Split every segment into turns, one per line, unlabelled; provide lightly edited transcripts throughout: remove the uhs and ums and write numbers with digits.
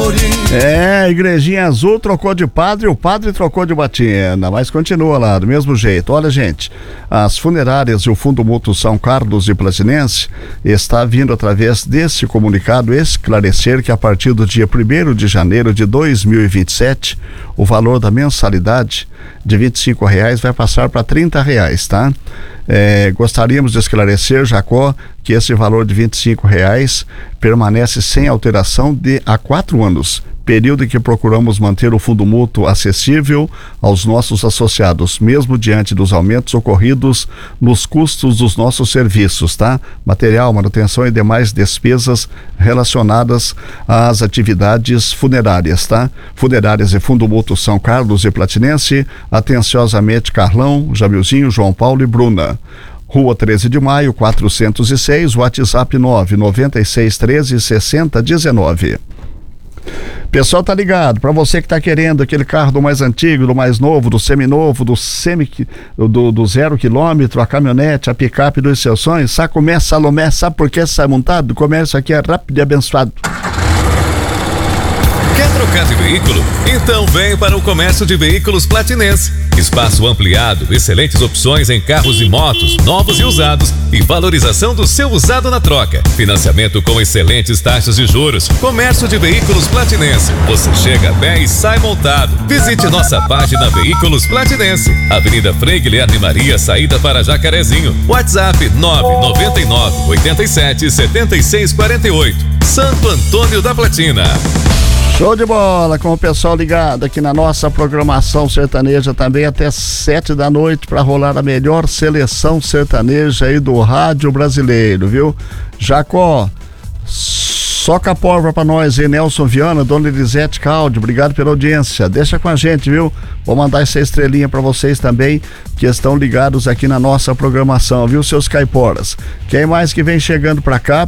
É, Igrejinha Azul trocou de padre, o padre trocou de batina, mas continua lá do mesmo jeito. Olha, gente, as funerárias e o Fundo Mútuo São Carlos de Platinense está vindo através desse comunicado esclarecer que a partir do dia 1º de janeiro de 2027, o valor da mensalidade de R$25 vai passar para R$30, tá? Gostaríamos de esclarecer, Jacó, que esse valor de R$25 permanece sem alteração há 4 anos, período em que procuramos manter o Fundo Mútuo acessível aos nossos associados, mesmo diante dos aumentos ocorridos nos custos dos nossos serviços, tá? Material, manutenção e demais despesas relacionadas às atividades funerárias, tá? Funerárias e Fundo Mútuo São Carlos e Platinense, atenciosamente Carlão, Jamilzinho, João Paulo e Bruna. Rua 13 de Maio, 406, WhatsApp 996136019. Pessoal, tá ligado? Para você que tá querendo aquele carro do mais antigo, do mais novo, do seminovo, do 0 quilômetro, a caminhonete, a picape dos seus sonhos, Sacomé, Salomé, sabe por que sai montado? O comércio aqui é rápido e abençoado.
Quer trocar de veículo? Então vem para o Comércio de Veículos Platinense. Espaço ampliado, excelentes opções em carros e motos, novos e usados, e valorização do seu usado na troca. Financiamento com excelentes taxas de juros. Comércio de Veículos Platinense. Você chega a pé e sai montado. Visite nossa página Veículos Platinense. Avenida Frei Guilherme Maria, saída para Jacarezinho. WhatsApp 999-87-7648. Santo Antônio da Platina.
Show de bola, com o pessoal ligado aqui na nossa programação sertaneja também até 7 da noite para rolar a melhor seleção sertaneja aí do rádio brasileiro, viu? Jacó, soca a pólvora pra nós aí, Nelson Viana, Dona Elisete Caldi, obrigado pela audiência, deixa com a gente, viu? Vou mandar essa estrelinha pra vocês também, que estão ligados aqui na nossa programação, viu, seus caiporas? Quem mais que vem chegando pra cá,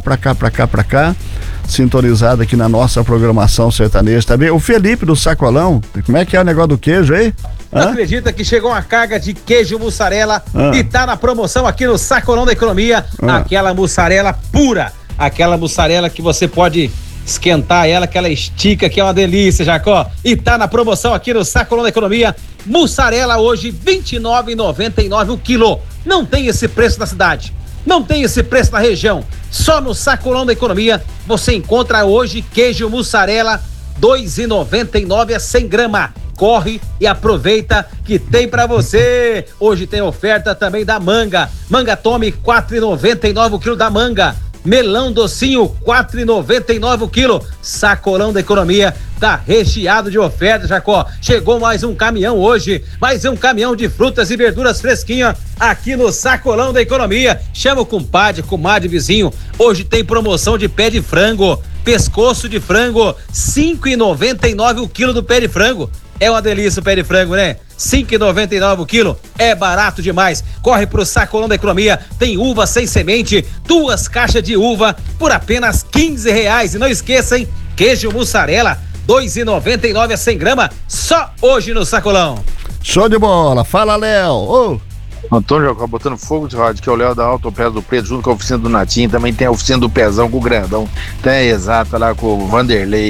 sintonizado aqui na nossa programação sertaneja também, o Felipe do Sacolão, como é que é o negócio do queijo aí?
Acredita que chegou uma carga de queijo mussarela e tá na promoção aqui no Sacolão da Economia, aquela mussarela pura, aquela mussarela que você pode esquentar ela, que ela estica, que é uma delícia, Jacó. E tá na promoção aqui no Sacolão da Economia, mussarela hoje R$29,99 o quilo. Não tem esse preço na cidade, não tem esse preço na região. Só no Sacolão da Economia você encontra hoje queijo mussarela R$2,99 a 100 gramas. Corre e aproveita que tem pra você. Hoje tem oferta também da manga. Manga Tome R$4,99 o quilo da manga. Melão docinho R$4,99 o quilo. Sacolão da Economia tá recheado de ofertas, Jacó. Chegou mais um caminhão hoje, mais um caminhão de frutas e verduras fresquinha aqui no Sacolão da Economia. Chama o compadre, comadre, vizinho. Hoje tem promoção de pé de frango, pescoço de frango, R$5,99 o quilo do pé de frango. É uma delícia o pé de frango, né? R$5,99 o quilo, é barato demais. Corre pro Sacolão da Economia, tem uva sem semente, 2 caixas de uva por apenas R$15. E não esqueçam, queijo mussarela, R$2,99 a 100 gramas, só hoje no Sacolão.
Show de bola, fala, Léo.
Antônio Jacó botando fogo de rádio, que é o Léo da Autopeça do Preto, junto com a oficina do Natinho, também tem a oficina do Pezão com o Grandão, tem a Exata lá com o Vanderlei,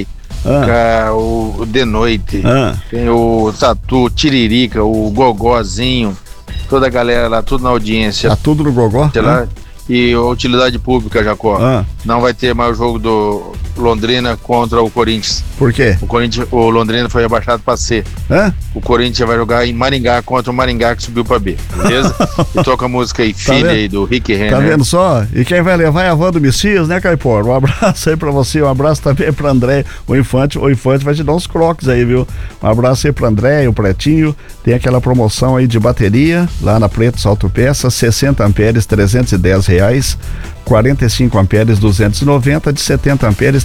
o De Noite, tem o Tatu, Tiririca, o Gogózinho, toda a galera lá, tudo na audiência.
Tá tudo no Gogó?
E a utilidade pública, Jacó. Não vai ter mais o jogo do Londrina contra o Corinthians.
Por quê?
O Londrina foi abaixado pra C. O Corinthians vai jogar em Maringá contra o Maringá que subiu pra B, beleza? E toca a música aí, Filha aí do Rick Renner.
Tá vendo só? E quem vai levar é a van do Messias, né, Caipora? Um abraço aí pra você, um abraço também pra André. O Infante vai te dar uns croques aí, viu? Um abraço aí pra André, o Pretinho. Tem aquela promoção aí de bateria lá na Pretos Autopeças, 60 amperes, R$310. 45 amperes, 290, de 70 amperes,